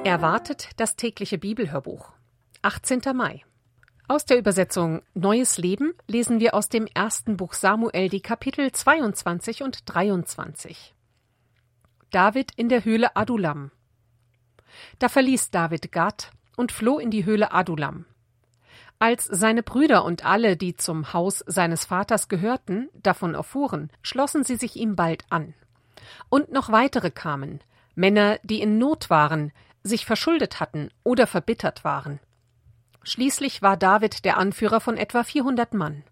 Erwartet das tägliche Bibelhörbuch. 18. Mai. Aus der Übersetzung Neues Leben lesen wir aus dem ersten Buch Samuel die Kapitel 22 und 23. David in der Höhle Adullam. Da verließ David Gad und floh in die Höhle Adullam. Als seine Brüder und alle, die zum Haus seines Vaters gehörten, davon erfuhren, schlossen sie sich ihm bald an. Und noch weitere kamen, Männer, die in Not waren, sich verschuldet hatten oder verbittert waren. Schließlich war David der Anführer von etwa 400 Mann.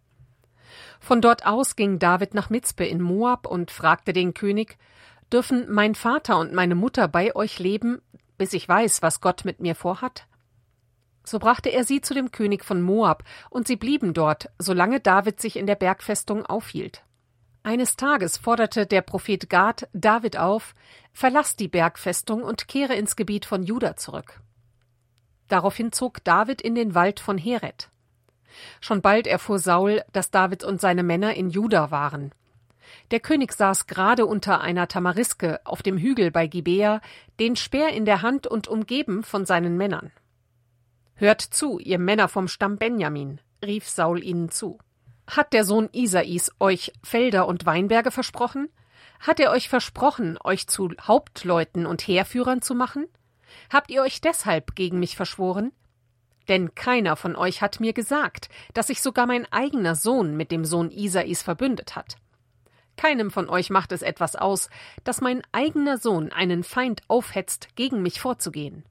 Von dort aus ging David nach Mizpe in Moab und fragte den König: Dürfen mein Vater und meine Mutter bei euch leben, bis ich weiß, was Gott mit mir vorhat? So brachte er sie zu dem König von Moab, und sie blieben dort, solange David sich in der Bergfestung aufhielt. Eines Tages forderte der Prophet Gad David auf: Verlass die Bergfestung und kehre ins Gebiet von Juda zurück. Daraufhin zog David in den Wald von Heret. Schon bald erfuhr Saul, dass David und seine Männer in Juda waren. Der König saß gerade unter einer Tamariske auf dem Hügel bei Gibea, den Speer in der Hand und umgeben von seinen Männern. »Hört zu, ihr Männer vom Stamm Benjamin«, rief Saul ihnen zu. »Hat der Sohn Isais euch Felder und Weinberge versprochen? Hat er euch versprochen, euch zu Hauptleuten und Heerführern zu machen? Habt ihr euch deshalb gegen mich verschworen? Denn keiner von euch hat mir gesagt, dass sich sogar mein eigener Sohn mit dem Sohn Isais verbündet hat. Keinem von euch macht es etwas aus, dass mein eigener Sohn einen Feind aufhetzt, gegen mich vorzugehen.«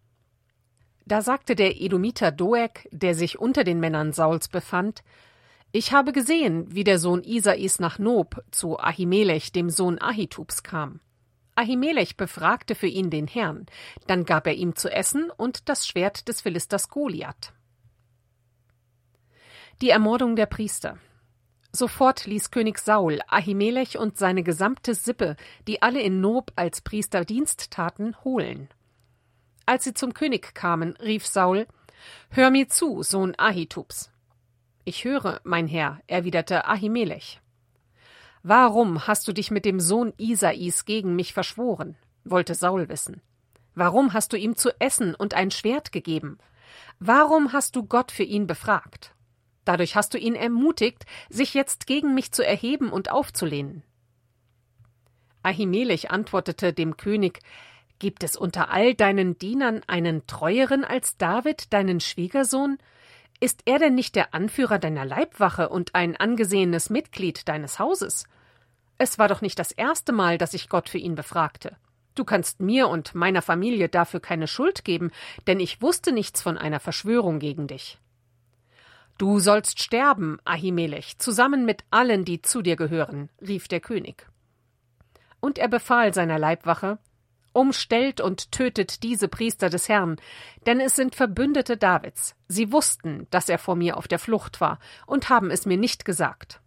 Da sagte der Edomiter Doeg, der sich unter den Männern Sauls befand: »Ich habe gesehen, wie der Sohn Isais nach Nob zu Ahimelech, dem Sohn Ahitubs, kam. Ahimelech befragte für ihn den Herrn, dann gab er ihm zu essen und das Schwert des Philisters Goliath.« Die Ermordung der Priester. Sofort ließ König Saul Ahimelech und seine gesamte Sippe, die alle in Nob als Priester Dienst taten, holen. Als sie zum König kamen, rief Saul: »Hör mir zu, Sohn Ahitubs.« »Ich höre, mein Herr«, erwiderte Ahimelech. »Warum hast du dich mit dem Sohn Isais gegen mich verschworen?« wollte Saul wissen. »Warum hast du ihm zu essen und ein Schwert gegeben? Warum hast du Gott für ihn befragt? Dadurch hast du ihn ermutigt, sich jetzt gegen mich zu erheben und aufzulehnen.« Ahimelech antwortete dem König: »Gibt es unter all deinen Dienern einen treueren als David, deinen Schwiegersohn? Ist er denn nicht der Anführer deiner Leibwache und ein angesehenes Mitglied deines Hauses? Es war doch nicht das erste Mal, dass ich Gott für ihn befragte. Du kannst mir und meiner Familie dafür keine Schuld geben, denn ich wusste nichts von einer Verschwörung gegen dich.« »Du sollst sterben, Ahimelech, zusammen mit allen, die zu dir gehören«, rief der König. Und er befahl seiner Leibwache: »Umstellt und tötet diese Priester des Herrn, denn es sind Verbündete Davids. Sie wussten, dass er vor mir auf der Flucht war, und haben es mir nicht gesagt.«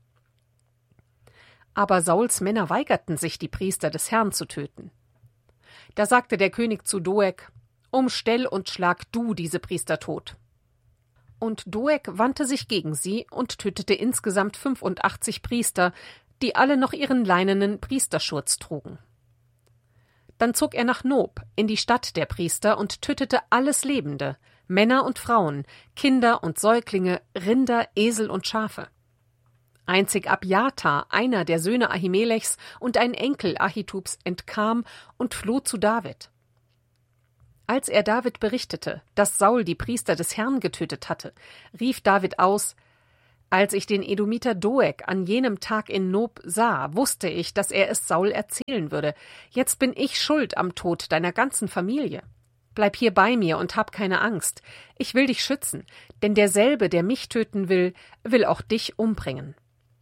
Aber Sauls Männer weigerten sich, die Priester des Herrn zu töten. Da sagte der König zu Doeg: »Umstell und schlag du diese Priester tot.« Und Doeg wandte sich gegen sie und tötete insgesamt 85 Priester, die alle noch ihren leinenen Priesterschurz trugen. Dann zog er nach Nob, in die Stadt der Priester, und tötete alles Lebende, Männer und Frauen, Kinder und Säuglinge, Rinder, Esel und Schafe. Einzig Abjatar, einer der Söhne Ahimelechs und ein Enkel Ahitubs, entkam und floh zu David. Als er David berichtete, dass Saul die Priester des Herrn getötet hatte, rief David aus: »Als ich den Edomiter Doeg an jenem Tag in Nob sah, wusste ich, dass er es Saul erzählen würde. Jetzt bin ich schuld am Tod deiner ganzen Familie. Bleib hier bei mir und hab keine Angst. Ich will dich schützen, denn derselbe, der mich töten will, will auch dich umbringen.«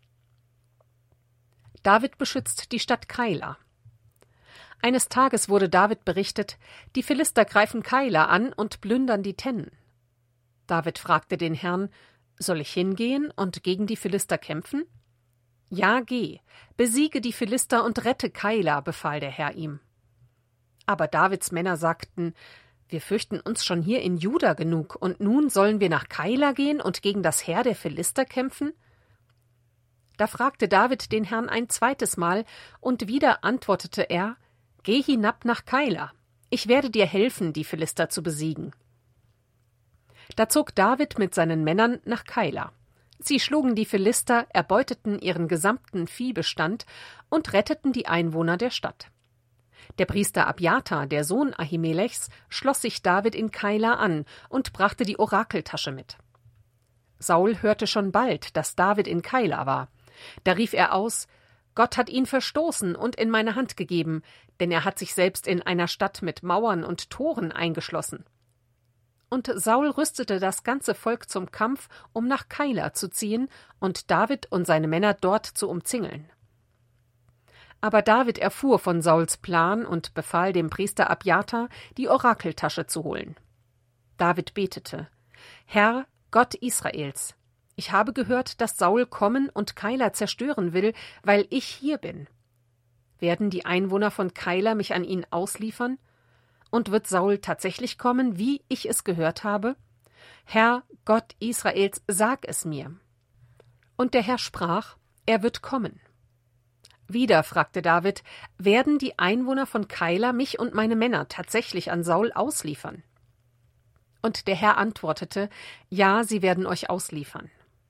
David beschützt die Stadt Keila. Eines Tages wurde David berichtet: Die Philister greifen Keila an und plündern die Tennen. David fragte den Herrn: »Soll ich hingehen und gegen die Philister kämpfen?« »Ja, geh, besiege die Philister und rette Keila«, befahl der Herr ihm. Aber Davids Männer sagten: »Wir fürchten uns schon hier in Juda genug, und nun sollen wir nach Keila gehen und gegen das Heer der Philister kämpfen?« Da fragte David den Herrn ein zweites Mal, und wieder antwortete er: »Geh hinab nach Keila. Ich werde dir helfen, die Philister zu besiegen. Da zog David mit seinen Männern nach Keila. Sie schlugen die Philister, erbeuteten ihren gesamten Viehbestand und retteten die Einwohner der Stadt. Der Priester Abjatar, der Sohn Ahimelechs, schloss sich David in Keila an und brachte die Orakeltasche mit. Saul hörte schon bald, dass David in Keila war. Da rief er aus: Gott hat ihn verstoßen und in meine Hand gegeben, denn er hat sich selbst in einer Stadt mit Mauern und Toren eingeschlossen. Und Saul rüstete das ganze Volk zum Kampf, um nach Keila zu ziehen und David und seine Männer dort zu umzingeln. Aber David erfuhr von Sauls Plan und befahl dem Priester Abjatar, die Orakeltasche zu holen. David betete: Herr, Gott Israels, ich habe gehört, dass Saul kommen und Keila zerstören will, weil ich hier bin. Werden die Einwohner von Keila mich an ihn ausliefern? Und wird Saul tatsächlich kommen, wie ich es gehört habe? Herr, Gott Israels, sag es mir. Und der Herr sprach: Er wird kommen. Wieder fragte David: Werden die Einwohner von Keila mich und meine Männer tatsächlich an Saul ausliefern? Und der Herr antwortete: Ja, sie werden euch ausliefern.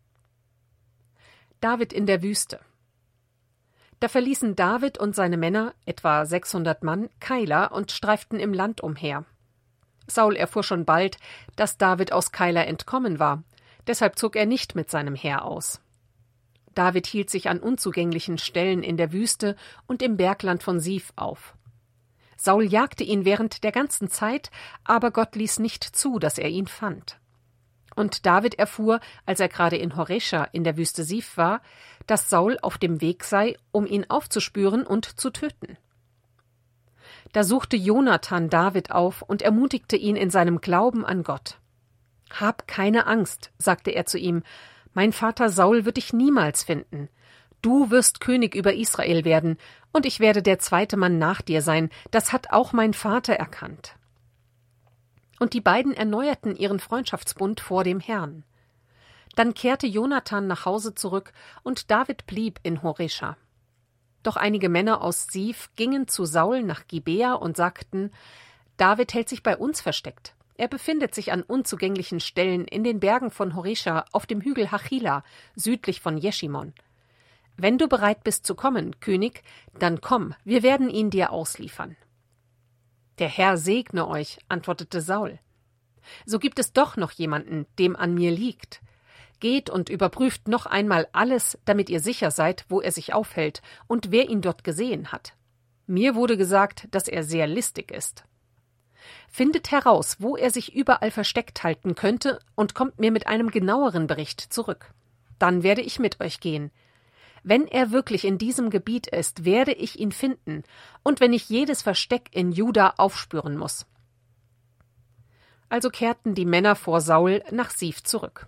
David in der Wüste. Da verließen David und seine Männer, etwa 600 Mann, Keila und streiften im Land umher. Saul erfuhr schon bald, dass David aus Keila entkommen war, deshalb zog er nicht mit seinem Heer aus. David hielt sich an unzugänglichen Stellen in der Wüste und im Bergland von Sif auf. Saul jagte ihn während der ganzen Zeit, aber Gott ließ nicht zu, dass er ihn fand. Und David erfuhr, als er gerade in Horesha in der Wüste Sif war, dass Saul auf dem Weg sei, um ihn aufzuspüren und zu töten. Da suchte Jonathan David auf und ermutigte ihn in seinem Glauben an Gott. »Hab keine Angst«, sagte er zu ihm, »mein Vater Saul wird dich niemals finden. Du wirst König über Israel werden, und ich werde der zweite Mann nach dir sein. Das hat auch mein Vater erkannt.« Und die beiden erneuerten ihren Freundschaftsbund vor dem Herrn. Dann kehrte Jonathan nach Hause zurück, und David blieb in Horesha. Doch einige Männer aus Sif gingen zu Saul nach Gibea und sagten: David hält sich bei uns versteckt. Er befindet sich an unzugänglichen Stellen in den Bergen von Horesha auf dem Hügel Hachila, südlich von Jeschimon. Wenn du bereit bist zu kommen, König, dann komm, wir werden ihn dir ausliefern. Der Herr segne euch, antwortete Saul. So gibt es doch noch jemanden, dem an mir liegt. Geht und überprüft noch einmal alles, damit ihr sicher seid, wo er sich aufhält und wer ihn dort gesehen hat. Mir wurde gesagt, dass er sehr listig ist. Findet heraus, wo er sich überall versteckt halten könnte und kommt mir mit einem genaueren Bericht zurück. Dann werde ich mit euch gehen. Wenn er wirklich in diesem Gebiet ist, werde ich ihn finden, und wenn ich jedes Versteck in Juda aufspüren muss. Also kehrten die Männer vor Saul nach Sif zurück.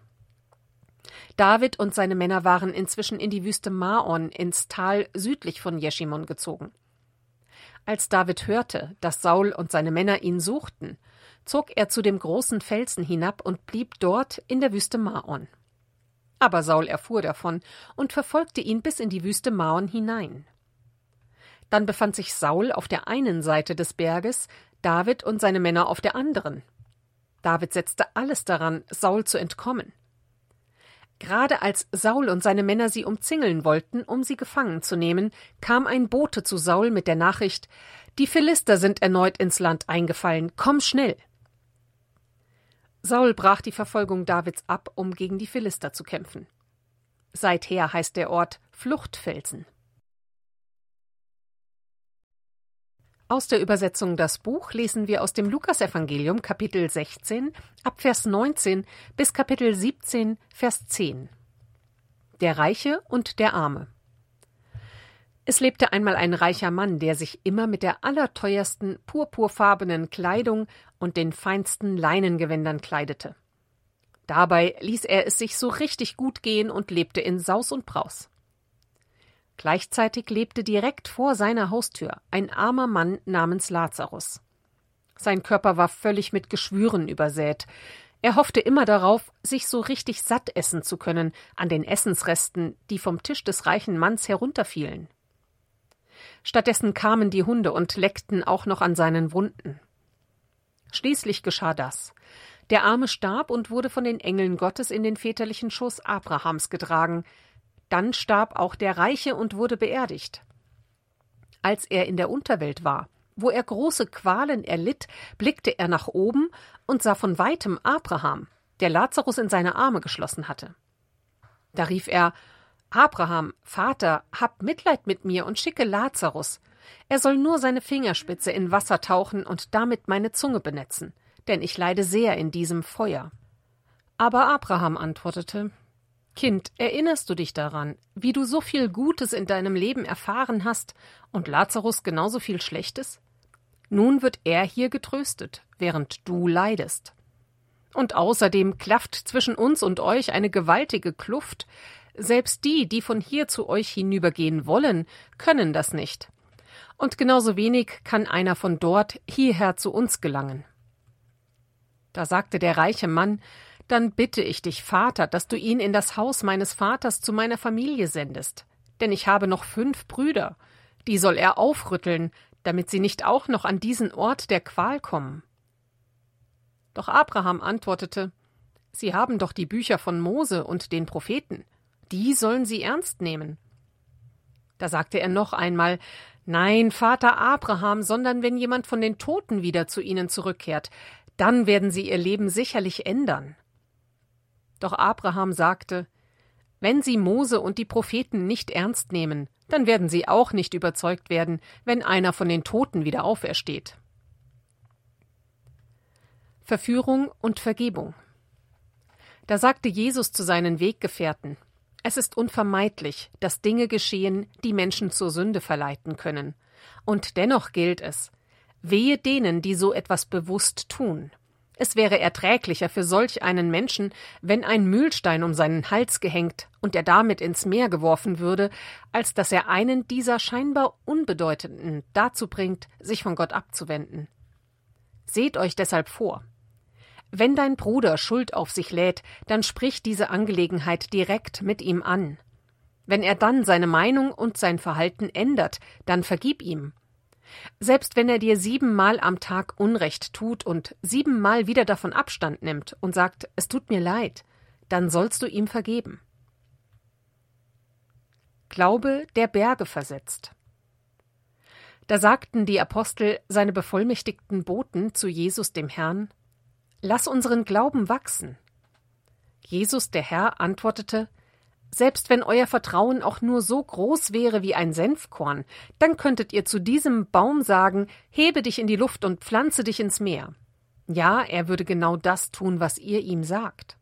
David und seine Männer waren inzwischen in die Wüste Maon ins Tal südlich von Jeschimon gezogen. Als David hörte, dass Saul und seine Männer ihn suchten, zog er zu dem großen Felsen hinab und blieb dort in der Wüste Maon. Aber Saul erfuhr davon und verfolgte ihn bis in die Wüste Maon hinein. Dann befand sich Saul auf der einen Seite des Berges, David und seine Männer auf der anderen. David setzte alles daran, Saul zu entkommen. Gerade als Saul und seine Männer sie umzingeln wollten, um sie gefangen zu nehmen, kam ein Bote zu Saul mit der Nachricht: Die Philister sind erneut ins Land eingefallen, komm schnell! Saul brach die Verfolgung Davids ab, um gegen die Philister zu kämpfen. Seither heißt der Ort Fluchtfelsen. Aus der Übersetzung Das Buch lesen wir aus dem Lukasevangelium Kapitel 16 ab Vers 19 bis Kapitel 17 Vers 10. Der Reiche und der Arme. Es lebte einmal ein reicher Mann, der sich immer mit der allerteuersten purpurfarbenen Kleidung und den feinsten Leinengewändern kleidete. Dabei ließ er es sich so richtig gut gehen und lebte in Saus und Braus. Gleichzeitig lebte direkt vor seiner Haustür ein armer Mann namens Lazarus. Sein Körper war völlig mit Geschwüren übersät. Er hoffte immer darauf, sich so richtig satt essen zu können an den Essensresten, die vom Tisch des reichen Manns herunterfielen. Stattdessen kamen die Hunde und leckten auch noch an seinen Wunden. Schließlich geschah das. Der Arme starb und wurde von den Engeln Gottes in den väterlichen Schoß Abrahams getragen. Dann starb auch der Reiche und wurde beerdigt. Als er in der Unterwelt war, wo er große Qualen erlitt, blickte er nach oben und sah von weitem Abraham, der Lazarus in seine Arme geschlossen hatte. Da rief er: »Abraham, Vater, hab Mitleid mit mir und schicke Lazarus. Er soll nur seine Fingerspitze in Wasser tauchen und damit meine Zunge benetzen, denn ich leide sehr in diesem Feuer.« Aber Abraham antwortete: »Kind, erinnerst du dich daran, wie du so viel Gutes in deinem Leben erfahren hast und Lazarus genauso viel Schlechtes? Nun wird er hier getröstet, während du leidest. Und außerdem klafft zwischen uns und euch eine gewaltige Kluft. Selbst die, die von hier zu euch hinübergehen wollen, können das nicht. Und genauso wenig kann einer von dort hierher zu uns gelangen.« Da sagte der reiche Mann: »Dann bitte ich dich, Vater, dass du ihn in das Haus meines Vaters zu meiner Familie sendest. Denn ich habe noch 5 Brüder. Die soll er aufrütteln, damit sie nicht auch noch an diesen Ort der Qual kommen.« Doch Abraham antwortete: »Sie haben doch die Bücher von Mose und den Propheten. Die sollen sie ernst nehmen.« Da sagte er noch einmal: »Nein, Vater Abraham, sondern wenn jemand von den Toten wieder zu ihnen zurückkehrt, dann werden sie ihr Leben sicherlich ändern.« Doch Abraham sagte: »Wenn sie Mose und die Propheten nicht ernst nehmen, dann werden sie auch nicht überzeugt werden, wenn einer von den Toten wieder aufersteht.« Verführung und Vergebung. Da sagte Jesus zu seinen Weggefährten: »Es ist unvermeidlich, dass Dinge geschehen, die Menschen zur Sünde verleiten können. Und dennoch gilt es: Wehe denen, die so etwas bewusst tun. Es wäre erträglicher für solch einen Menschen, wenn ein Mühlstein um seinen Hals gehängt und er damit ins Meer geworfen würde, als dass er einen dieser scheinbar Unbedeutenden dazu bringt, sich von Gott abzuwenden. Seht euch deshalb vor: Wenn dein Bruder Schuld auf sich lädt, dann sprich diese Angelegenheit direkt mit ihm an. Wenn er dann seine Meinung und sein Verhalten ändert, dann vergib ihm. Selbst wenn er dir 7-mal am Tag Unrecht tut und 7-mal wieder davon Abstand nimmt und sagt: Es tut mir leid, dann sollst du ihm vergeben. Glaube, der Berge versetzt. Da sagten die Apostel, seine bevollmächtigten Boten, zu Jesus dem Herrn: Lass unseren Glauben wachsen. Jesus, der Herr, antwortete: Selbst wenn euer Vertrauen auch nur so groß wäre wie ein Senfkorn, dann könntet ihr zu diesem Baum sagen: Hebe dich in die Luft und pflanze dich ins Meer. Ja, er würde genau das tun, was ihr ihm sagt.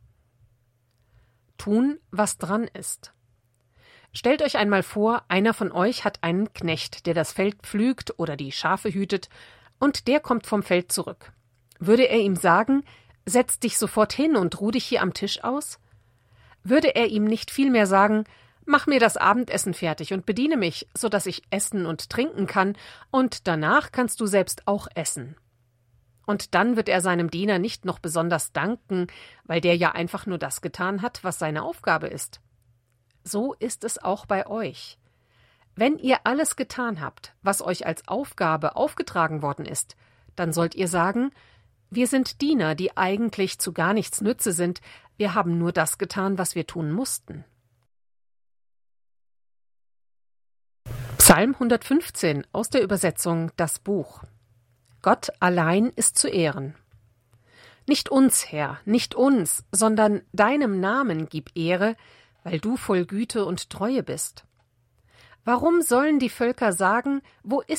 Tun, was dran ist. Stellt euch einmal vor, einer von euch hat einen Knecht, der das Feld pflügt oder die Schafe hütet, und der kommt vom Feld zurück. Würde er ihm sagen: Setz dich sofort hin und ruh dich hier am Tisch aus? Würde er ihm nicht vielmehr sagen: Mach mir das Abendessen fertig und bediene mich, so dass ich essen und trinken kann, und danach kannst du selbst auch essen? Und dann wird er seinem Diener nicht noch besonders danken, weil der ja einfach nur das getan hat, was seine Aufgabe ist. So ist es auch bei euch. Wenn ihr alles getan habt, was euch als Aufgabe aufgetragen worden ist, dann sollt ihr sagen: Wir sind Diener, die eigentlich zu gar nichts Nütze sind, wir haben nur das getan, was wir tun mussten. Psalm 115 aus der Übersetzung Das Buch. Gott allein ist zu ehren. Nicht uns, Herr, nicht uns, sondern deinem Namen gib Ehre, weil du voll Güte und Treue bist. Warum sollen die Völker sagen: Wo ist